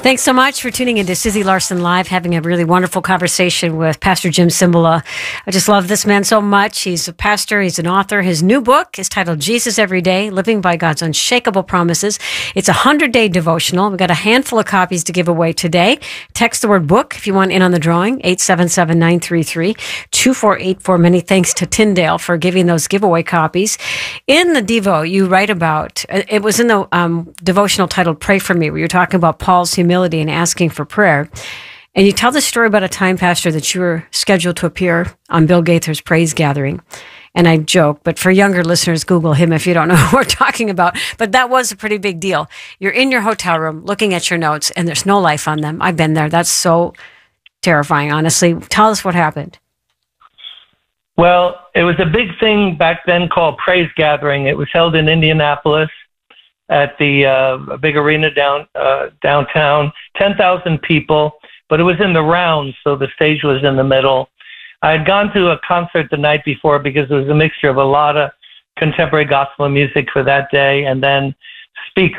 Thanks so much for tuning into Susie Larson Live, having a really wonderful conversation with Pastor Jim Cymbala. I just love this man so much. He's a pastor. He's an author. His new book is titled Jesus Every Day, Living by God's Unshakable Promises. It's a 100-day devotional. We've got a handful of copies to give away today. Text the word book if you want in on the drawing, 877-933-2484. Many thanks to Tyndale for giving those giveaway copies. In the Devo, you write about, it was in the devotional titled Pray For Me, where you're talking about Paul's humility and asking for prayer. And you tell the story about a time, Pastor, that you were scheduled to appear on Bill Gaither's praise gathering. And I joke, but for younger listeners, Google him if you don't know who we're talking about. But that was a pretty big deal. You're in your hotel room looking at your notes, and there's no life on them. I've been there. That's so terrifying, honestly. Tell us what happened. Well, it was a big thing back then called Praise Gathering. It was held in Indianapolis at the big arena downtown, 10,000 people, but it was in the round, so the stage was in the middle. I had gone to a concert the night before because it was a mixture of a lot of contemporary gospel music for that day, and then speakers